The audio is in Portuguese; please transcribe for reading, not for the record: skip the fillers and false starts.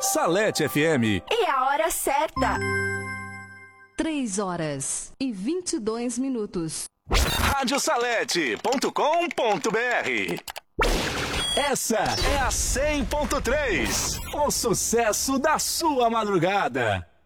Salete FM. E a hora certa. 3h22. Radiosalete.com.br. Essa é a 100.3, o sucesso da sua madrugada.